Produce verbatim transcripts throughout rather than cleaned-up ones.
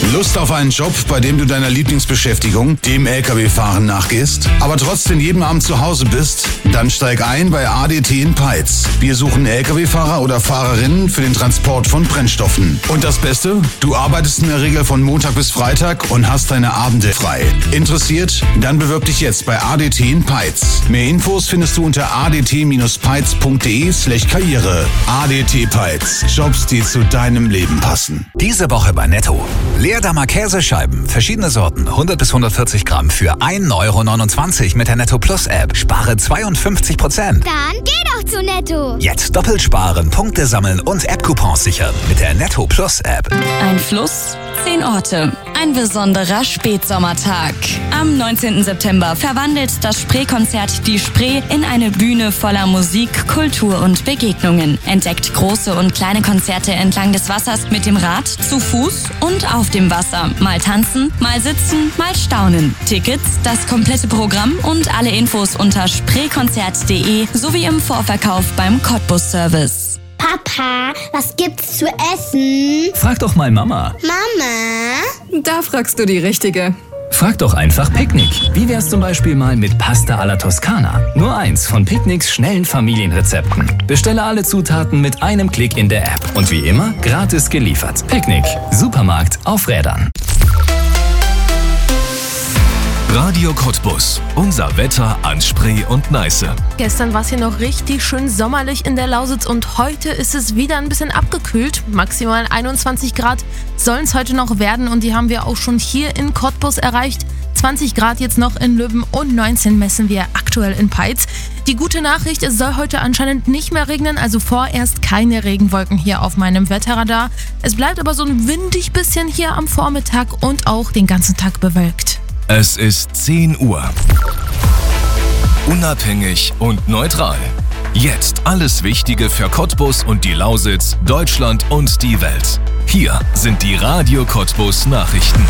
Lust auf einen Job, bei dem du deiner Lieblingsbeschäftigung, dem L K W-Fahren, nachgehst, aber trotzdem jeden Abend zu Hause bist? Dann steig ein bei A D T in Peitz. Wir suchen L K W-Fahrer oder Fahrerinnen für den Transport von Brennstoffen. Und das Beste? Du arbeitest in der Regel von Montag bis Freitag und hast deine Abende frei. Interessiert? Dann bewirb dich jetzt bei A D T in Peitz. Mehr Infos findest du unter a d t peitz punkt d e slash karriere. A D T Peitz. Jobs, die zu deinem Leben passen. Diese Woche bei Netto. Leerdammer Käsescheiben, verschiedene Sorten, hundert bis hundertvierzig Gramm für ein Euro neunundzwanzig mit der Netto Plus App. Spare zweiundfünfzig Prozent. Dann geh doch zu Netto. Jetzt doppelt sparen, Punkte sammeln und App-Coupons sichern mit der Netto Plus App. Ein Fluss, zehn Orte. Ein besonderer Spätsommertag. Am neunzehnten September verwandelt das Spree-Konzert Die Spree in eine Bühne voller Musik, Kultur und Begegnungen. Entdeckt große und kleine Konzerte entlang des Wassers mit dem Rad, zu Fuß und auf dem Wasser. Mal tanzen, mal sitzen, mal staunen. Tickets, das komplette Programm und alle Infos unter spreekonzert punkt d e sowie im Vorverkauf beim Cottbus-Service. Papa, was gibt's zu essen? Frag doch mal Mama. Mama? Da fragst du die Richtige. Frag doch einfach Picknick. Wie wär's zum Beispiel mal mit Pasta alla Toskana? Nur eins von Picknicks schnellen Familienrezepten. Bestelle alle Zutaten mit einem Klick in der App. Und wie immer, gratis geliefert. Picknick. Supermarkt auf Rädern. Radio Cottbus. Unser Wetter an Spree und Neiße. Gestern war es hier noch richtig schön sommerlich in der Lausitz und heute ist es wieder ein bisschen abgekühlt. Maximal einundzwanzig Grad sollen es heute noch werden und die haben wir auch schon hier in Cottbus erreicht. zwanzig Grad jetzt noch in Löben und neunzehn messen wir aktuell in Peitz. Die gute Nachricht, es soll heute anscheinend nicht mehr regnen, also vorerst keine Regenwolken hier auf meinem Wetterradar. Es bleibt aber so ein windig bisschen hier am Vormittag und auch den ganzen Tag bewölkt. Es ist zehn Uhr. Unabhängig und neutral. Jetzt alles Wichtige für Cottbus und die Lausitz, Deutschland und die Welt. Hier sind die Radio Cottbus Nachrichten.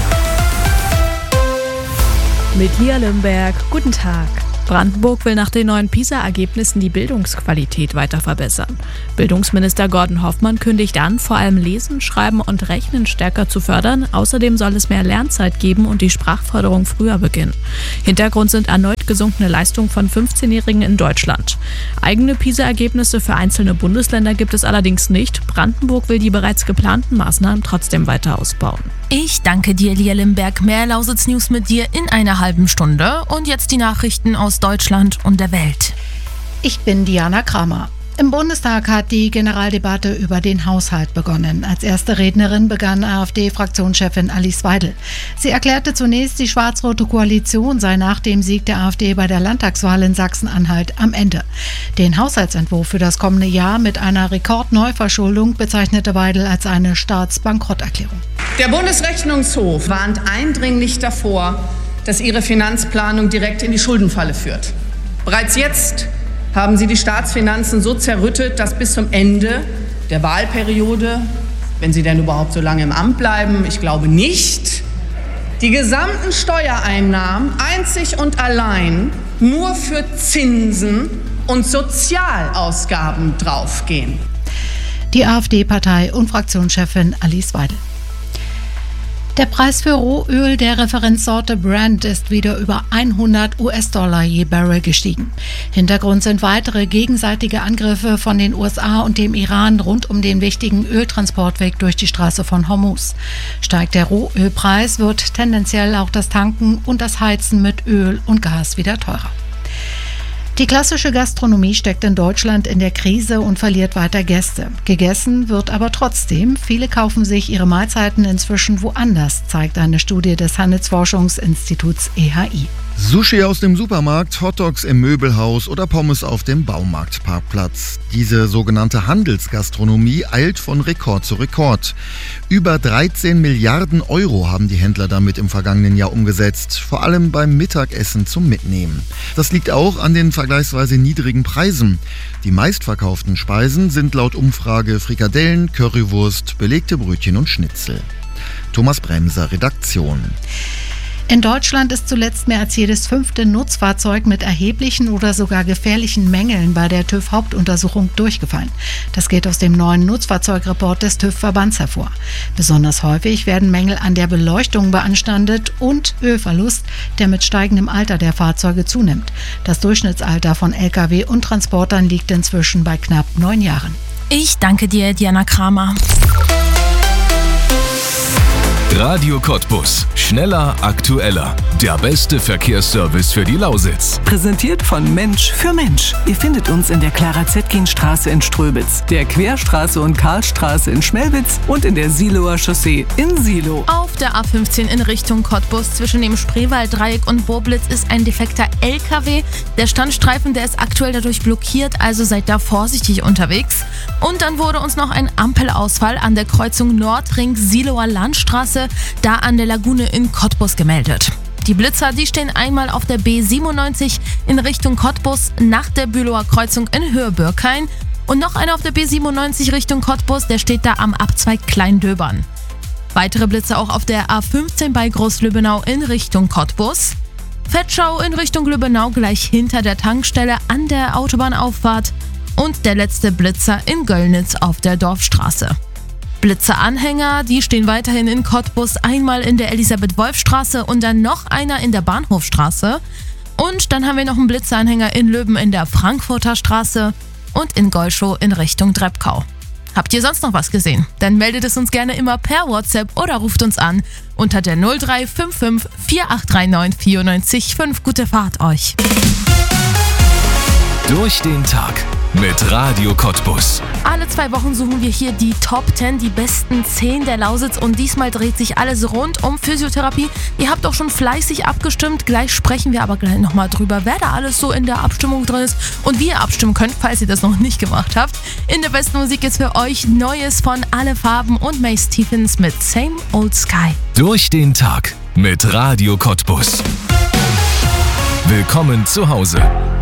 Mit Lia Limberg, guten Tag. Brandenburg will nach den neuen PISA-Ergebnissen die Bildungsqualität weiter verbessern. Bildungsminister Gordon Hoffmann kündigt an, vor allem Lesen, Schreiben und Rechnen stärker zu fördern. Außerdem soll es mehr Lernzeit geben und die Sprachförderung früher beginnen. Hintergrund sind erneut gesunkene Leistungen von fünfzehnjährigen in Deutschland. Eigene PISA-Ergebnisse für einzelne Bundesländer gibt es allerdings nicht. Brandenburg will die bereits geplanten Maßnahmen trotzdem weiter ausbauen. Ich danke dir, Lia Limberg. Mehr Lausitz-News mit dir in einer halben Stunde. Und jetzt die Nachrichten aus Deutschland und der Welt. Ich bin Diana Kramer. Im Bundestag hat die Generaldebatte über den Haushalt begonnen. Als erste Rednerin begann AfD-Fraktionschefin Alice Weidel. Sie erklärte zunächst, die schwarz-rote Koalition sei nach dem Sieg der AfD bei der Landtagswahl in Sachsen-Anhalt am Ende. Den Haushaltsentwurf für das kommende Jahr mit einer Rekordneuverschuldung bezeichnete Weidel als eine Staatsbankrotterklärung. Der Bundesrechnungshof warnt eindringlich davor, dass ihre Finanzplanung direkt in die Schuldenfalle führt. Bereits jetzt haben sie die Staatsfinanzen so zerrüttet, dass bis zum Ende der Wahlperiode, wenn sie denn überhaupt so lange im Amt bleiben, ich glaube nicht, die gesamten Steuereinnahmen einzig und allein nur für Zinsen und Sozialausgaben draufgehen. Die AfD-Partei und Fraktionschefin Alice Weidel. Der Preis für Rohöl der Referenzsorte Brent ist wieder über hundert US-Dollar je Barrel gestiegen. Hintergrund sind weitere gegenseitige Angriffe von den U S A und dem Iran rund um den wichtigen Öltransportweg durch die Straße von Hormuz. Steigt der Rohölpreis, wird tendenziell auch das Tanken und das Heizen mit Öl und Gas wieder teurer. Die klassische Gastronomie steckt in Deutschland in der Krise und verliert weiter Gäste. Gegessen wird aber trotzdem. Viele kaufen sich ihre Mahlzeiten inzwischen woanders, zeigt eine Studie des Handelsforschungsinstituts E H I. Sushi aus dem Supermarkt, Hotdogs im Möbelhaus oder Pommes auf dem Baumarktparkplatz. Diese sogenannte Handelsgastronomie eilt von Rekord zu Rekord. Über dreizehn Milliarden Euro haben die Händler damit im vergangenen Jahr umgesetzt, vor allem beim Mittagessen zum Mitnehmen. Das liegt auch an den vergleichsweise niedrigen Preisen. Die meistverkauften Speisen sind laut Umfrage Frikadellen, Currywurst, belegte Brötchen und Schnitzel. Thomas Bremser, Redaktion. In Deutschland ist zuletzt mehr als jedes fünfte Nutzfahrzeug mit erheblichen oder sogar gefährlichen Mängeln bei der TÜV-Hauptuntersuchung durchgefallen. Das geht aus dem neuen Nutzfahrzeugreport des TÜV-Verbands hervor. Besonders häufig werden Mängel an der Beleuchtung beanstandet und Ölverlust, der mit steigendem Alter der Fahrzeuge zunimmt. Das Durchschnittsalter von L K W und Transportern liegt inzwischen bei knapp neun Jahren. Ich danke dir, Diana Kramer. Radio Cottbus. Schneller, aktueller. Der beste Verkehrsservice für die Lausitz. Präsentiert von Mensch für Mensch. Ihr findet uns in der Clara-Zetkin-Straße in Ströbitz, der Querstraße und Karlstraße in Schmelwitz und in der Siloer Chaussee in Silo. Auf der A fünfzehn in Richtung Cottbus zwischen dem Spreewalddreieck und Boblitz ist ein defekter L K W. Der Standstreifen, der ist aktuell dadurch blockiert, also seid da vorsichtig unterwegs. Und dann wurde uns noch ein Ampelausfall an der Kreuzung Nordring-Siloer Landstraße, da an der Lagune in Cottbus gemeldet. Die Blitzer, die stehen einmal auf der B siebenundneunzig in Richtung Cottbus nach der Bülower Kreuzung in Höhe Bürkhain und noch einer auf der B siebenundneunzig Richtung Cottbus, der steht da am Abzweig Kleindöbern. Weitere Blitze auch auf der A fünfzehn bei Großlübbenau in Richtung Cottbus. Vetschau in Richtung Lübbenau gleich hinter der Tankstelle an der Autobahnauffahrt und der letzte Blitzer in Göllnitz auf der Dorfstraße. Blitzeranhänger, die stehen weiterhin in Cottbus, einmal in der Elisabeth-Wolf-Straße und dann noch einer in der Bahnhofstraße. Und dann haben wir noch einen Blitzeranhänger in Löben in der Frankfurter Straße und in Golschow in Richtung Dreppkau. Habt ihr sonst noch was gesehen? Dann meldet es uns gerne immer per WhatsApp oder ruft uns an unter der null drei fünf fünf vier acht drei neun vier neun fünf. Gute Fahrt euch! Durch den Tag mit Radio Cottbus. Alle zwei Wochen suchen wir hier die Top zehn, die besten zehn der Lausitz und diesmal dreht sich alles rund um Physiotherapie. Ihr habt auch schon fleißig abgestimmt, gleich sprechen wir aber gleich nochmal drüber, wer da alles so in der Abstimmung drin ist und wie ihr abstimmen könnt, falls ihr das noch nicht gemacht habt. In der besten Musik ist für euch Neues von Alle Farben und May Stephens mit Same Old Sky. Durch den Tag mit Radio Cottbus. Willkommen zu Hause.